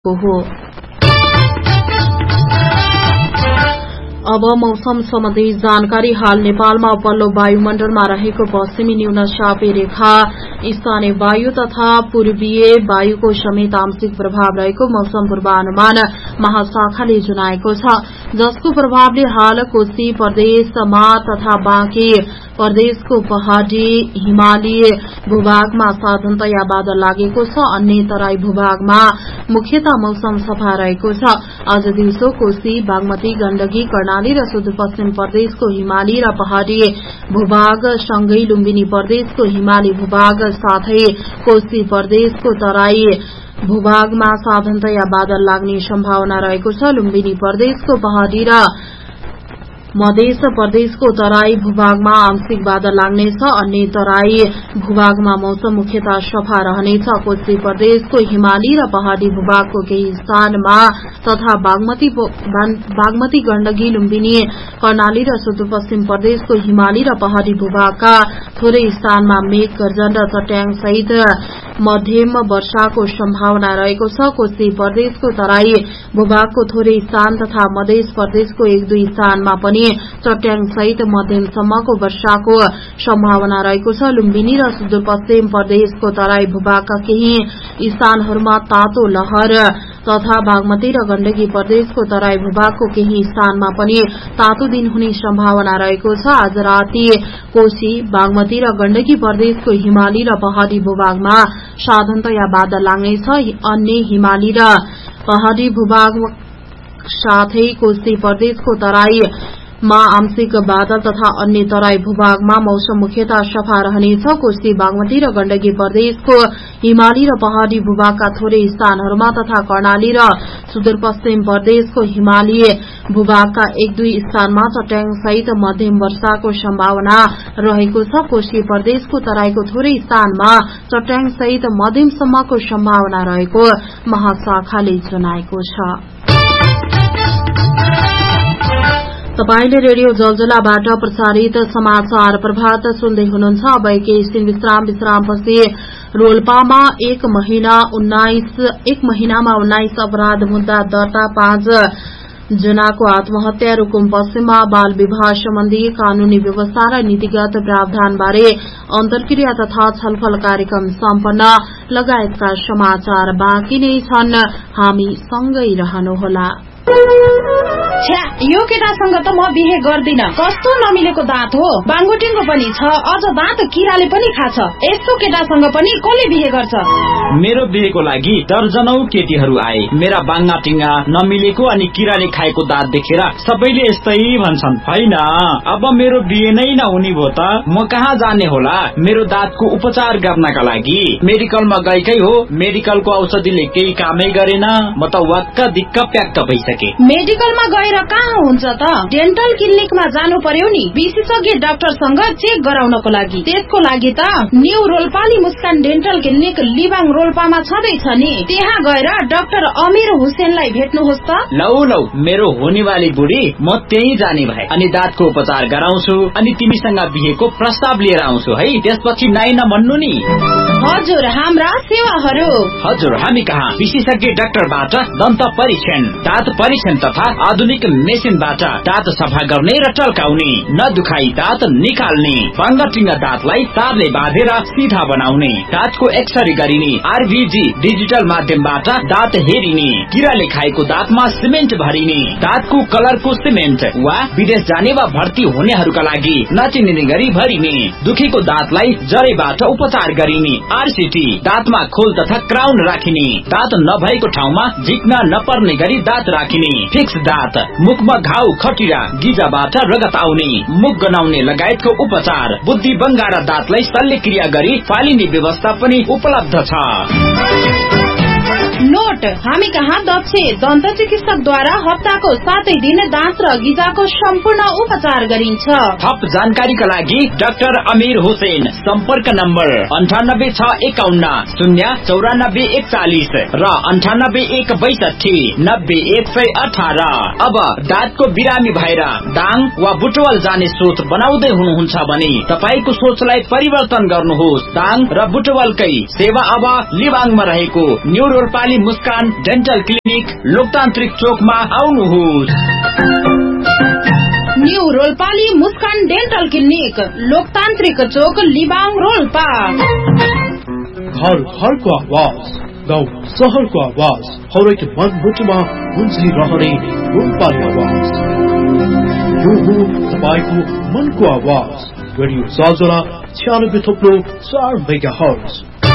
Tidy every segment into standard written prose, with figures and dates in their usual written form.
हो। अब मौसम सम्बन्धी जानकारी। हाल नेपालमा उपल्लो वायुमण्डलमा रहेको पश्चिमी न्यून चापे रेखा स्थानीय वायु तथा पूर्वीय वायुको समेत आंशिक प्रभाव रहेको मौसम पूर्वानुमान महाशाखाले जनाएको छ, जसको प्रभावले हाल कोशी प्रदेशमा तथा बाँकी प्रदेशको पहाड़ी हिमाली भूभागमा साधारणतया बादल लागेको छ। अन्य तराई भूभागमा मुख्यतः मौसम सफा रहेको छ। आज दिउँसो कोशी, बागमती, गण्डकी, कर्णाली र सुदूरपश्चिम प्रदेशको हिमाली र पहाड़ी भूभाग सँगै लुम्बिनी प्रदेशको हिमाली भूभाग साथै कोशी प्रदेशको तराई भूभागमा साधारणतया बादल लाग्ने सम्भावना रहेको छ। लुम्बिनी प्रदेशको पहाड़ी र मध्य प्रदेशको तराई भूभागमा आंशिक बादल लाग्नेछ। अन्य तराई भूभागमा मौसम मुख्यतः सफा रहनेछ। कोशी प्रदेशको हिमाली र पहाड़ी भूभागको केही स्थानमा तथा बागमती, गण्डकी, लुम्बिनी, कर्णाली र सुदूरपश्चिम प्रदेशको हिमाली र पहाड़ी भूभागका थोरै स्थानमा मेघ गर्जन र चट्याङ सहित मध्यम वर्षाको सम्भावना रहेको छ। कोशी प्रदेशको तराई भूभागको थोरै स्थान तथा मध्य प्रदेशको 1-2 स्थानमा पनि चट्याङ सहित मध्यमसम्मको वर्षाको सम्भावना रहेको छ। लुम्बिनी र सुदूरपश्चिम प्रदेशको तराई भूभागका केही स्थानहरूमा तातो लहर तथा बागमती र गण्डकी प्रदेशको तराई भूभागको केही स्थानमा पनि तातो दिन हुने सम्भावना रहेको छ। आज राति कोशी, बागमती र गण्डकी प्रदेशको हिमाली र पहाड़ी भूभागमा साधारणतया बादल लाग्नेछ। अन्य हिमाली र पहाड़ी भूभाग साथै कोशी प्रदेशको तराई मा आंशिक बादल तथा अन्य तराई भूभागमा मौसम मुख्यतः सफा रहनेछ। कोशी, बागमती र गण्डकी प्रदेशको हिमाली र पहाड़ी भूभागका थोरै स्थानहरूमा तथा कर्णाली र सुदूरपश्चिम प्रदेशको हिमाली भूभागका 1-2 स्थानमा चट्याङ सहित मध्यम वर्षाको सम्भावना रहेको छ। कोशी प्रदेशको तराईको थोरै स्थानमा चट्याङ सहित मध्यमसम्मको सम्भावना रहेको महाशाखाले जनाएको छ। तपाईले रेडियो जलजलाबाट प्रसारित समाचार प्रभात सुन्दै हुनुहुन्छ। अब एकैछिन विश्रामपछि रोल्पामा एक महिनामा 19 अपराध मुद्दा दर्ता, 5 जनाको आत्महत्या, रुकुम पश्चिममा बाल विवाह सम्बन्धी कानूनी व्यवस्था र नीतिगत प्रावधानबारे अन्तर्क्रिया तथा छलफल कार्यक्रम सम्पन्न लगायतका समाचार बाँकी नै छन्। हामी सँगै रहनुहोला। यो केटासँग त म बिहे गर्दिन। कस्तो नमिलेको दाँत हो। बाङ्गोटिङको पनि छ, अझ दाँत किराले पनि खाछ। यस्तो केटासँग पनि कसले बिहे गर्छ? मेरो बिहेको लागि दर्जनौ केटीहरू आए। मेरा बाङ्गाटिङा नमिलेको अनि किराले खाएको दाँत देखेर सबैले यस्तै भन्छन्। हैन, अब मेरो बिहे नै नहुने भो त म कहाँ जाने होला मेरो दाँतको उपचार गर्नका लागि? मेडिकलमा गएकै हो, मेडिकलको औषधिले केही कामै गरेन। म त वाक्क दिक्क प्याक्क भइसके। मेडिकलमा गएर कहाँ हुन्छ त? डेन्टल क्लिनिकमा जानु पर्यो नि, विशेषज्ञ डाक्टरसँग चेक गराउनको लागि। त्यसको लागि त न्यू रोल्पाली मुस्कान डेन्टल क्लिनिक लिबाङ रोल्पामा छँदैछ नि। त्यहाँ गएर डाक्टर अमीर हुसेनलाई भेट्नुहोस् त। लौ मेरो होनेवाली बुढी, म त्यही जाने भए अनि दाँतको उपचार गराउँछु अनि तिमीसँग बिहेको प्रस्ताव लिएर आउँछु है। त्यसपछि नाइ नभन्नु नि। हजुर, हाम्रा सेवाहरू। हजुर, हामी कहाँ विशेषज्ञ डाक्टरबाट दन्त परीक्षण, दाँत परीक्षण तथा आधुनिक मेसिनबाट दाँत सफा गर्ने र टल्काउने, नदुखाई दाँत निकाल्ने, बाङ्गाटिङा दाँतलाई तारले बाँधेर सिधा बनाउने, दाँतको एक्सरे गरिने, आरभीजी डिजिटल माध्यमबाट दाँत हेरिने, किराले खाएको दाँतमा सिमेन्ट भरिने, दाँतको कलरको सिमेन्ट वा विदेश जाने वा भर्ती हुनेहरूका लागि नचिनिने गरी भरिने, दुखेको दाँतलाई जरेबाट उपचार गरिने, आरसीटी, दाँतमा खोल तथा क्राउन राखिने, दाँत नभएको ठाउँमा झिक्न नपर्ने गरी दाँत राखिने, फिक्स दाँत, मुखमा घाउ खटिरा गिजाबाट रगत आउने, मुख गनाउने लगायतको उपचार, बुद्धि बङ्गारा दाँतलाई शल्यक्रिया गरी फालिने व्यवस्था पनि उपलब्ध छ। नोट, हामी कहाँ दक्ष दन्त चिकित्सकद्वारा हप्ताको 7 दिन दाँत र गिजाको सम्पूर्ण उपचार गरिन्छ। थप जानकारीका लागि डाक्टर अमीर हुसेन, सम्पर्क नम्बर 9861 09441 र 9816 90118। अब दाँतको बिरामी भएर दाङ वा बुटवल जाने सोच बनाउँदै हुनुहुन्छ भने तपाईको सोचलाई परिवर्तन गर्नुहोस्। दाङ र बुटवलकै सेवा अब लिबाङमा रहेको न्यू रोल्पाली मुस्कान मुस्कान डेन्टल क्लिनिक लोकतान्त्रिक चोकमा आउनुहोस्। न्यू रोल्पाली मुस्कान डेन्टल क्लिनिक लोकतान्त्रिक चोक लिबाङ रोल्पा। घर घरको आवाज, गाउँ शहरको आवाज, हरेक मनमुटुमा गुन्जिरहने रोल्पाली आवाज। यो हो तपाईको मनको आवाज। रेडियो साजना 96.4 मेगाहर्ज।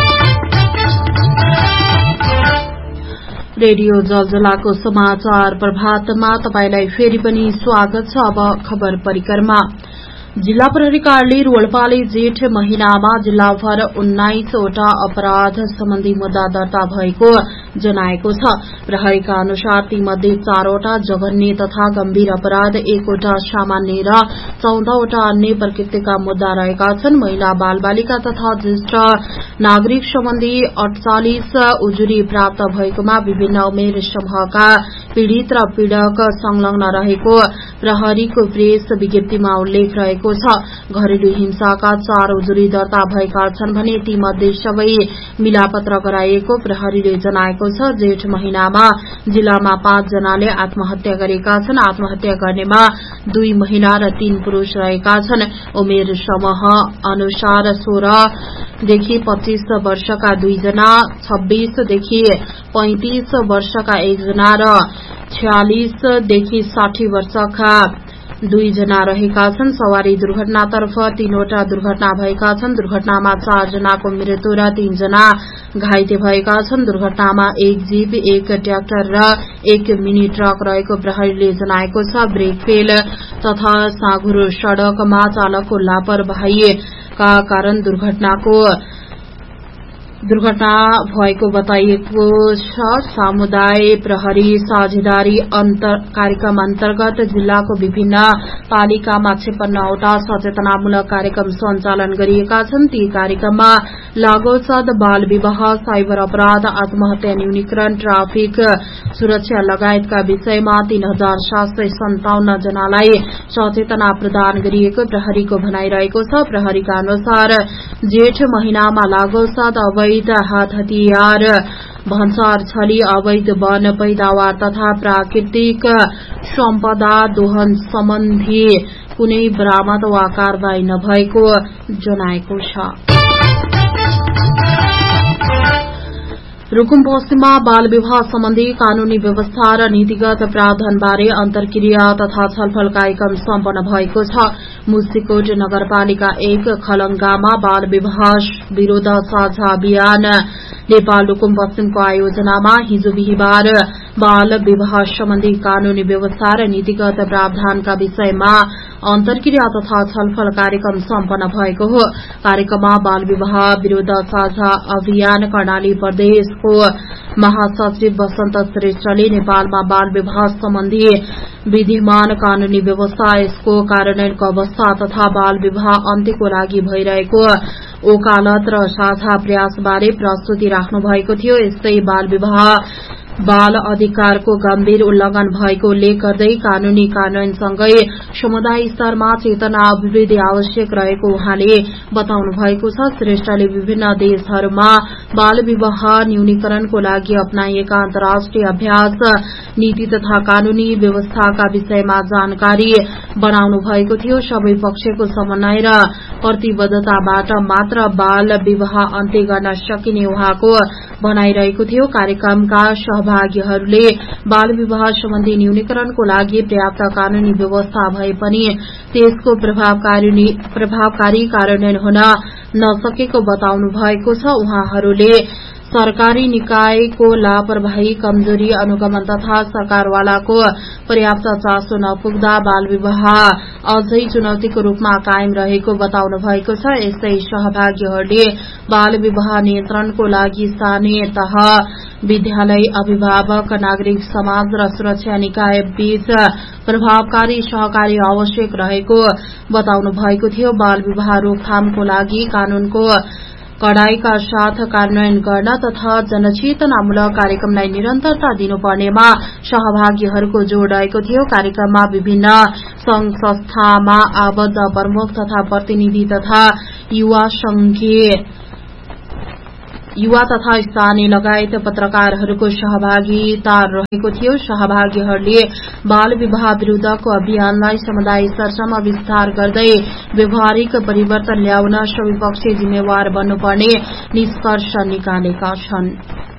रेडियो जलजलाको समाचार प्रभातमा तपाईलाई फेरि पनि स्वागत छ। अब खबर परिक्रमा। जिल्ला प्रहरी कार्यालय रोल्पाले जेठ महिनामा जिल्लाभर 19 वटा अपराध सम्बन्धी मुद्दा दर्ता भएको जनाएको छ। प्रहरीका अनुसार तीमध्ये 4 वटा जघन्य तथा गम्भीर अपराध, 1 वटा सामान्य र 14 वटा अन्य प्रकृतिका मुद्दा रहेका छन्। महिला, बालबालिका तथा ज्येष्ठ नागरिक सम्बन्धी 48 उजुरी प्राप्त भएकोमा विभिन्न उमेर समूहका पीड़ित र पीड़क संलग्न रहेको प्रहरीको प्रेस विज्ञप्तिमा उल्लेख रहेको छ। घरेलु हिंसाका 4 उजुरी दर्ता भएका छन् भने तीमध्ये सबै मिलापत्र गराइएको प्रहरीले जनाएको छ। जेठ महिनामा जिल्लामा 5 जनाले आत्महत्या गरेका छन्। आत्महत्या गर्नेमा 2 महिला र 3 पुरूष रहेका छन्। उमेर समूह अनुसार 16 देखि 25 वर्षका 2 जना, 26 देखि 35 वर्षका 1 जना र 46 देखि 60 वर्षका 2 जना रहेका छन्। सवारी दुर्घटनातर्फ 3 वटा दुर्घटना भएका छन्। दुर्घटनामा 4 जनाको मृत्यु र 3 जना घाइते भएका छन्। दुर्घटनामा 1 जीप, 1 ट्र्याक्टर र 1 मिनी ट्रक रहेको प्रहरीले जनाएको छ। ब्रेक फेल तथा साँघुरो सड़कमा चालकको लापरवाहीका कारण दुर्घटना भएको बताइएको छ। समुदाय प्रहरी साझेदारी कार्यक्रम अन्तर्गत जिल्लाको विभिन्न पालिकामा 56 वटा सचेतनामूलक कार्यक्रम सञ्चालन गरिएका छन्। ती कार्यक्रममा लागोसद, बाल विवाह, साइबर अपराध, आत्महत्या न्यूनीकरण, ट्राफिक सुरक्षा लगायतका विषयमा 3757 जनालाई सचेतना प्रदान गरिएको प्रहरीको भनाइरहेको छ। प्रहरीका अनुसार जेठ महिनामा लागोसद, अवैध हात हतियार, भन्सार छली, अवैध वन पैदावार तथा प्राकृतिक सम्पदा दोहन सम्बन्धी कुनै बरामद वा कारवाही नभएको जनाएको छ। रुकुम पश्चिममा बाल विवाह सम्बन्धी कानूनी व्यवस्था र नीतिगत प्रावधानबारे अन्तर्क्रिया तथा छलफल कार्यक्रम सम्पन्न भएको छ। मुसिकोट नगरपालिका 1 खलंगामा बाल विवाह विरोध साझा अभियान नेपाल रुकुम पश्चिमको आयोजनामा हिजो बिहिबार बाल विवाह सम्बन्धी कानूनी व्यवस्था र नीतिगत प्रावधानका विषयमा अन्तर्क्रिया तथा छलफल कार्यक्रम सम्पन्न भएको हो। कार्यक्रममा बाल विवाह विरोध साझा अभियान कर्णाली प्रदेशको महासचिव वसन्त श्रेष्ठले नेपालमा बाल विवाह सम्बन्धी विद्यमान कानूनी व्यवस्था, यसको कार्यान्वयनको अवस्था तथा बाल विवाह अन्त्यको लागि भइरहेको ओकालत र साझा प्रयासबारे प्रस्तुति राख्नु भएको थियो। यस्तै बाल विवाह बाल अधिकारको गम्भीर उल्लंघन भएको उल्लेख गर्दै कानूनी कार्यान्वयनसँगै समुदाय स्तरमा चेतना अभिवृद्धि आवश्यक रहेको उहाँले बताउनु भएको छ। श्रेष्ठले विभिन्न देशहरूमा बाल विवाह न्यूनीकरणको लागि अपनाइएका अन्तर्राष्ट्रिय अभ्यास, नीति तथा कानूनी व्यवस्थाका विषयमा जानकारी बनाउनु भएको थियो। सबै पक्षको समन्वय र प्रतिबद्धताबाट मात्र बाल विवाह अन्त्य गर्न सकिने उहाँको भनाइरहेको थियो। कार्यक्रमका सहभागीहरूले बाल विवाह सम्बन्धी न्यूनीकरणको लागि पर्याप्त कानूनी व्यवस्था भए पनि त्यसको प्रभावकारी कार्यान्वयन हुन नसकेको बताउनु भएको छ। उहाँहरूले सरकारी निकायको लापरवाही, कमजोरी, अनुगमन तथा सरकारवालाको पर्याप्त चासो नपुग्दा बाल विवाह अझै चुनौतीको रूपमा कायम रहेको बताउनु भएको छ। यस्तै सहभागीहरूले बाल विवाह नियन्त्रणको लागि स्थानीय तह, विद्यालय, अभिभावक, नागरिक समाज र सुरक्षा निकाय बीच प्रभावकारी सहकारी आवश्यक रहेको बताउनु भएको थियो। बाल विवाह रोकथामको लागि कानूनको कडाईका साथ कार्यान्वयन गर्न तथा जनचेतनामूलक कार्यक्रमलाई निरन्तरता दिनुपर्नेमा सहभागीहरूको जोड़ रहेको थियो। कार्यक्रममा विभिन्न संघ संस्थामा आबद्ध प्रमुख तथा प्रतिनिधि तथा युवा संघीय युवा तथा स्थानीय लगायत पत्रकारहरूको सहभागिता रहेको थियो। सहभागीहरूले बाल विवाह विरूद्धको अभियानलाई समुदाय स्तरसम्म विस्तार गर्दै व्यवहारिक परिवर्तन ल्याउन सबै पक्ष जिम्मेवार बन्नुपर्ने निष्कर्ष निकालेका छन्।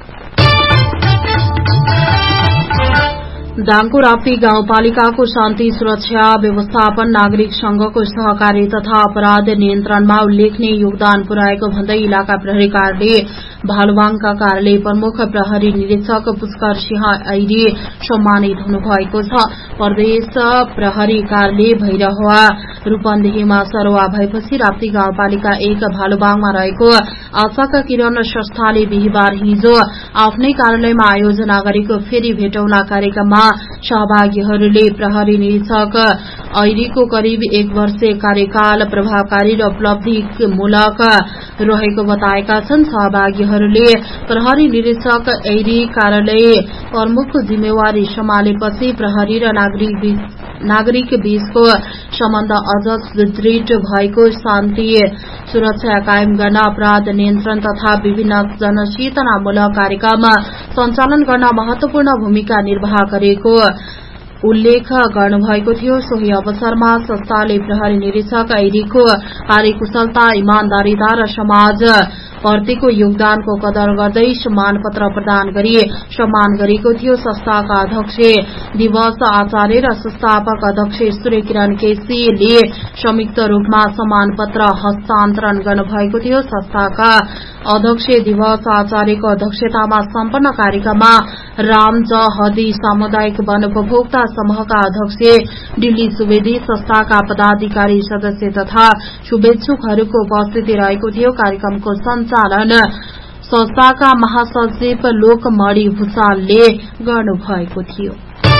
दाङको राप्ती गाउँपालिकाको शान्ति सुरक्षा व्यवस्थापन नागरिक संघको सहकारी तथा अपराध नियन्त्रणमा उल्लेखनीय योगदान पुर्याएको भन्दै इलाका प्रहरी कार्यालय भालुवाङका कार्यालय प्रमुख प्रहरी निरीक्षक पुष्कर सिंह ऐरी सम्मानित हुनुभएको छ। प्रदेश प्रहरी कार्यालय भैरहवा रूपन्देहीमा सरुवा भएपछि राप्ती गाउँपालिका 1 भालुवाङमा रहेको आशाका किरण संस्थाले बिहिबार हिजो आफ्नै कार्यालयमा आयोजना गरेको फेरि भेटौँला कार्यक्रममा सहभागीहरूले प्रहरी निरीक्षक ऐरीको करिब 1 वर्षीय कार्यकाल प्रभावकारी र उपलब्धिमूलक रहेको बताएका छन्। सहभागीहरूले प्रहरी निरीक्षक ऐरी कार्यालय प्रमुखको जिम्मेवारी सम्हालेपछि प्रहरी र नागरिक बीचको सम्बन्ध अझ सुदृढ़ भएको, शान्ति सुरक्षा कायम गर्न, अपराध नियन्त्रण तथा विभिन्न जनचेतनामूलक कार्यक्रम सञ्चालन गर्न महत्वपूर्ण भूमिका निर्वाह गरेको उल्लेख गर्नुभएको थियो। सोही अवसरमा संस्थाले प्रहरी निरीक्षक ऐरीको कार्यकुशलता, इमानदारीता र समाज प्रतिको योगदानको कदर गर्दै सम्मान पत्र प्रदान गरी सम्मान गरेको थियो। संस्थाका अध्यक्ष दिवस आचार्य र संस्थापक अध्यक्ष सूर्य किरण केसीले संयुक्त रूपमा सम्मान पत्र हस्तान्तरण गर्नुभएको थियो। संस्थाका अध्यक्ष दिवस आचार्यको अध्यक्षतामा सम्पन्न कार्यक्रममा राम जहदी सामुदायिक वन उपभोक्ता समूहका अध्यक्ष दिल्ली सुवेदी, संस्थाका पदाधिकारी सदस्य तथा शुभेच्छुकहरूको उपस्थिति रहेको थियो। कार्यक्रमको सञ्चालन संस्थाका महासचिव लोकमणि भूषालले गर्नुभएको थियो।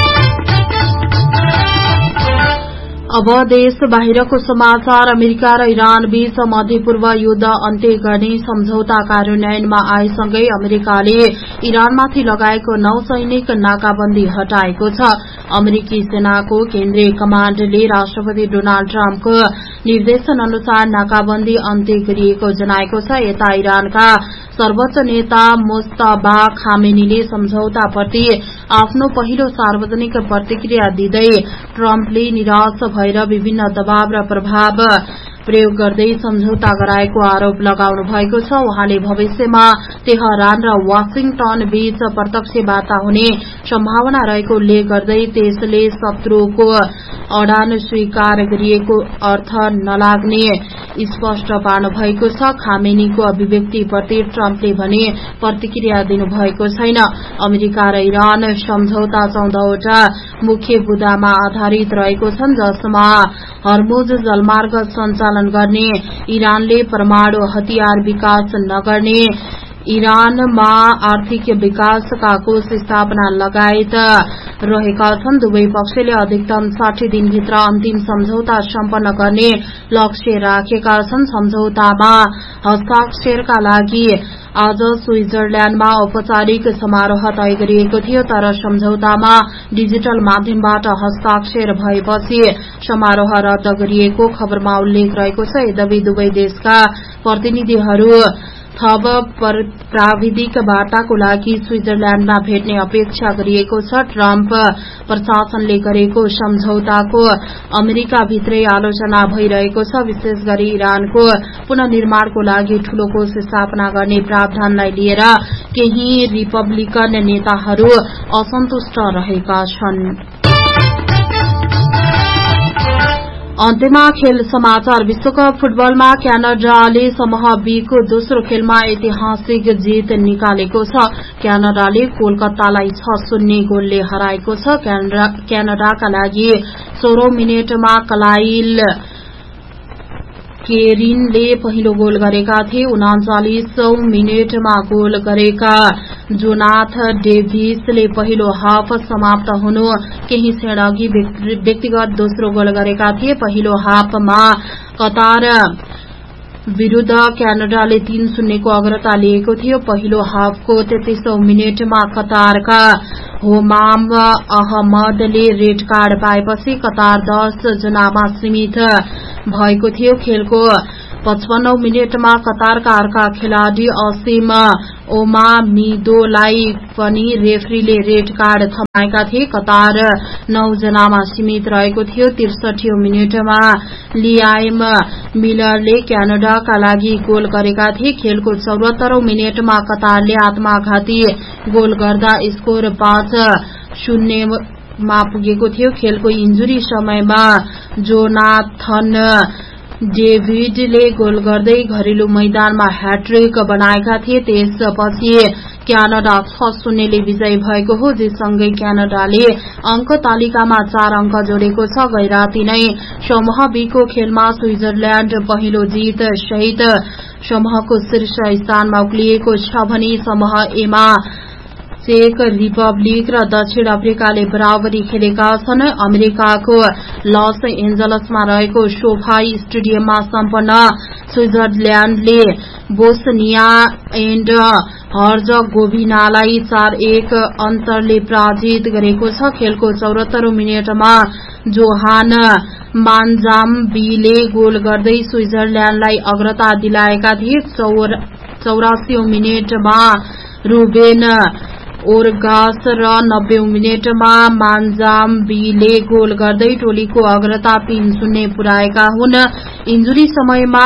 अब देश बाहिरको समाचार। अमेरिका र इरान बीच मध्यपूर्व युद्ध अन्त्य गर्ने सम्झौता कार्यान्वयनमा आएसँगै अमेरिकाले इरानमाथि लगाएको नौसैनिक नाकाबन्दी हटाएको छ। अमेरिकी सेनाको केन्द्रीय कमाण्डले राष्ट्रपति डोनाल्ड ट्रम्पको निर्देशन अनुसार नाकाबन्दी अन्त्य गरिएको जनाएको छ। यता इरानका सर्वोच्च नेता मुस्तफा खामेनीले सम्झौताप्रति आफ्नो पहिलो सार्वजनिक प्रतिक्रिया दिँदै ट्रम्पले निराश भएर विभिन्न दबाव र प्रभाव प्रयोग गर्दै सम्झौता गराएको आरोप लगाउनु भएको छ। उहाँले भविष्यमा तेहरान र वाशिंगटन बीच प्रत्यक्ष वार्ता हुने सम्भावना रहेको उल्लेख गर्दै त्यसले शत्रुको अडान स्वीकार गरिएको अर्थ नलाग्ने स्पष्ट पार्नु भएको छ। खामेनीको अभिव्यक्तिप्रति ट्रम्पले भने प्रतिक्रिया दिनुभएको छैन। अमेरिका र इरान सम्झौता 14वटा मुख्य बुँदामा आधारित रहेको छन्, जसमा हर्मुज जलमार्ग सञ्चालन गर्ने, इरानले परमाणु हतियार विकास नगर्ने, इरानमा आर्थिक विकासका कोष स्थापना लगायत रहेका छन्। दुवै पक्षले अधिकतम 60 दिनभित्र अन्तिम सम्झौता सम्पन्न गर्ने लक्ष्य राखेका छन्। सम्झौतामा हस्ताक्षरका लागि आज स्विजरल्याण्डमा औपचारिक समारोह तय गरिएको थियो, तर सम्झौतामा डिजिटल माध्यमबाट हस्ताक्षर भएपछि समारोह रद्द गरिएको खबरमा उल्लेख रहेको छ। यद्यपि दुवै देशका प्रतिनिधिहरू थप प्राविधिक वार्ताको लागि स्विजरल्याण्डमा भेट्ने अपेक्षा गरिएको छ। ट्रम्प प्रशासनले गरेको सम्झौताको अमेरिकाभित्रै आलोचना भइरहेको छ, विशेष गरी इरानको पुनर्निर्माणको लागि ठूलो कोष स्थापना गर्ने प्रावधानलाई लिएर केही रिपब्लिकन नेताहरू असन्तुष्ट रहेका छन्। अन्त्यमा खेल समाचार। विश्वकप फुटबलमा क्यानाडाले समूह बी को दोस्रो खेलमा ऐतिहासिक जीत निकालेको छ। क्यानाडाले कोलकातालाई 6-0 गोलले हराएको छ। क्यानाडाका लागि 16औं मिनेटमा कलाइल केरिनले पहिलो गोल गरेका थिए। 39औं मिनेटमा गोल गरेका जोनाथ डेभिसले पहिलो हाफ समाप्त हुनु केही क्षण अघि व्यक्तिगत दोस्रो गोल गरेका थिए। पहिलो हाफमा कतार विरूद्ध क्यानाडाले 3-0 को अग्रता लिएको थियो। पहिलो हाफको 33औं मिनेटमा कतारका होमाम अहमदले रेड कार्ड पाएपछि कतार 10 जनामा सीमित भएको थियो। खेलको 55 मिनेटमा कतारका अर्का खेलाड़ी असीम ओमामिदोलाई पनि रेफ्रीले रेड कार्ड थमाएका थिए। कतार 9 जनामा सीमित रहेको थियो। 63 मिनेटमा लियाम मिलरले क्यानाडाका लागि गोल गरेका थिए। खेलको 74 मिनेटमा कतारले आत्मघाती गोल गर्दा स्कोर 5-0 मा पुगेको थियो। खेलको इन्जुरी समयमा जोनाथन डेभिडले गोल गर्दै घरेलु मैदानमा ह्याट्रिक बनाएका थिए। त्यसपछि क्यानाडा 6-0 ले विजयी भएको हो, जससँगै क्यानाडाले अंक तालिकामा 4 अंक जोडेको छ। गैराती नै समूह बी को खेलमा स्विजरल्याण्ड पहिलो जीत सहित समूहको शीर्ष स्थानमा उक्लिएको छ भने समूह ए मा चेक रिपब्लिक र दक्षिण अफ्रिकाले बराबरी खेलेका छन्। अमेरिकाको लस एन्जलसमा रहेको सोफाई स्टेडियममा सम्पन्न स्विजरल्याण्डले बोस्निया एण्ड हर्जगोभिनालाई 4-1 अन्तरले पराजित गरेको छ। खेलको 74 मिनेटमा जोहान मान्जाम्बीले गोल गर्दै स्विजरल्याण्डलाई अग्रता दिलाएका थिए। 84 मिनेटमा रुबेन ओर्गास र 90 मिनेटमा मान्जाम्बीले गोल गर्दै टोलीको अग्रता 3-0 पुर्याएका हुन्। इन्जुरी समयमा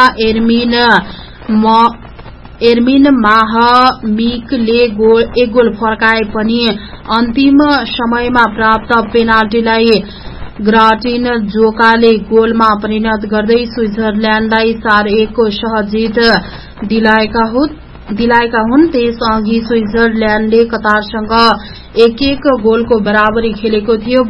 एर्मिन माहमिकले एक गोल फर्काए पनि अन्तिम समयमा प्राप्त पेनाल्टीलाई ग्राटिन जोकाले गोलमा परिणत गर्दै स्विजरल्याण्डलाई 4-1 को सहज जित दिलाएका हुन्। त्यसअघि स्विजरल्याण्डले कतारसँग 1-1 गोलको बराबरी खेलेको थियो।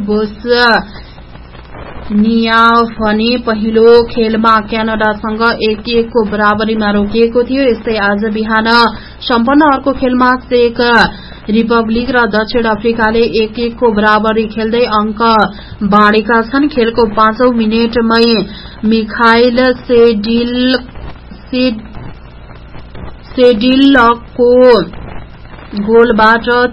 बोस्निया भने पहिलो खेलमा क्यानाडासँग 1-1 को बराबरीमा रोकिएको थियो। यस्तै आज बिहान सम्पन्न अर्को खेलमा चेक रिपब्लिक र दक्षिण अफ्रिकाले 1-1 को बराबरी खेल्दै अंक बाँडेका छन्। खेलको 5औं मिनेटमै मिखाइल सेडिलको गोलबाट